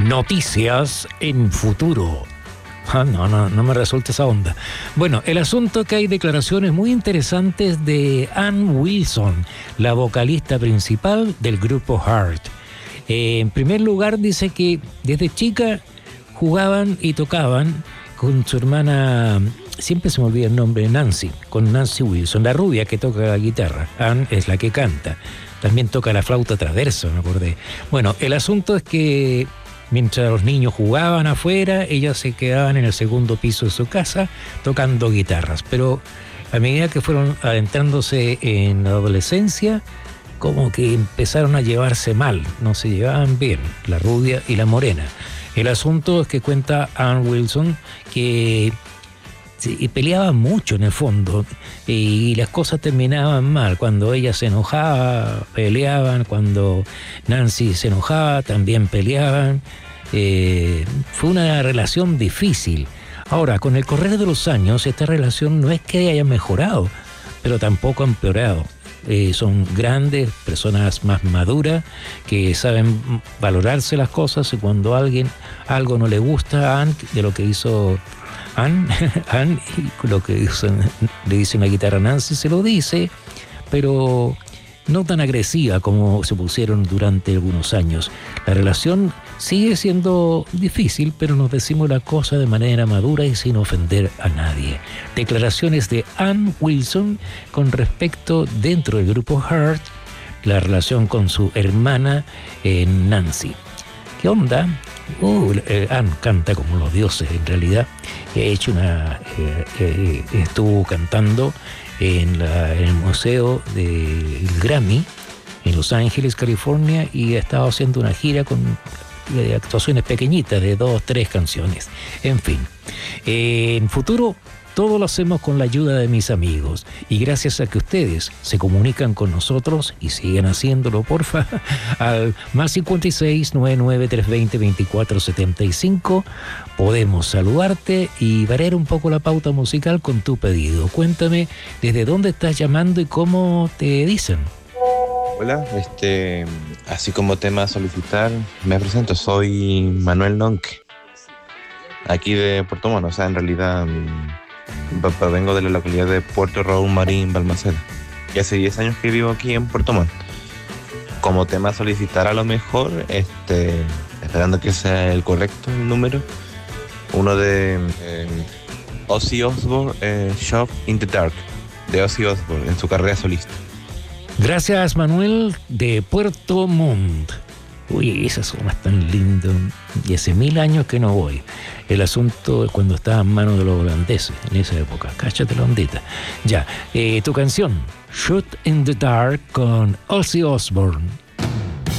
Noticias en futuro. No me resulta esa onda. Bueno, el asunto es que hay declaraciones muy interesantes de Ann Wilson, la vocalista principal del grupo Heart. En primer lugar, dice que desde chica jugaban y tocaban con su hermana, siempre se me olvida el nombre, con Nancy Wilson, la rubia que toca la guitarra. Ann es la que canta. También toca la flauta traverso, me acordé. Bueno, el asunto es que mientras los niños jugaban afuera, ellas se quedaban en el segundo piso de su casa tocando guitarras. Pero a medida que fueron adentrándose en la adolescencia, como que empezaron a llevarse mal, no se llevaban bien, la rubia y la morena. El asunto es que cuenta Ann Wilson que peleaban mucho en el fondo y las cosas terminaban mal. Cuando ella se enojaba, peleaban. Cuando Nancy se enojaba, también peleaban. Fue una relación difícil. Ahora, con el correr de los años, esta relación no es que haya mejorado, pero tampoco ha empeorado. Son grandes, personas más maduras, que saben valorarse las cosas, y cuando algo no le gusta a Ann, de lo que hizo Ann, y lo que le dice una guitarra a Nancy, se lo dice, pero no tan agresiva como se pusieron durante algunos años. La relación sigue siendo difícil, pero nos decimos la cosa de manera madura y sin ofender a nadie. Declaraciones de Ann Wilson con respecto, dentro del grupo Heart, la relación con su hermana Nancy. ¿Qué onda? Ann canta como los dioses, en realidad. Estuvo cantando en el Museo del Grammy en Los Ángeles, California, y ha estado haciendo una gira con actuaciones pequeñitas de 2, 3 canciones. En fin, en futuro todo lo hacemos con la ayuda de mis amigos, y gracias a que ustedes se comunican con nosotros y siguen haciéndolo, porfa, al +56 99 320 2475, podemos saludarte y variar un poco la pauta musical con tu pedido. Cuéntame desde dónde estás llamando y cómo te dicen. Hola, así como tema a solicitar, me presento, soy Manuel Nonque, aquí de Puerto Montt, o sea, en realidad vengo de la localidad de Puerto Raúl Marín, Balmaceda, y hace 10 años que vivo aquí en Puerto Montt. Como tema a solicitar, a lo mejor, esperando que sea el correcto el número, uno de Ozzy Osbourne, Shop in the Dark, de Ozzy Osbourne en su carrera solista. Gracias, Manuel, de Puerto Montt. Uy, esa zona es tan linda, y hace 1000 años que no voy. El asunto es cuando estaba en manos de los holandeses, en esa época. Cáchate la ondita. Ya, tu canción, Shoot in the Dark, con Ozzy Osbourne.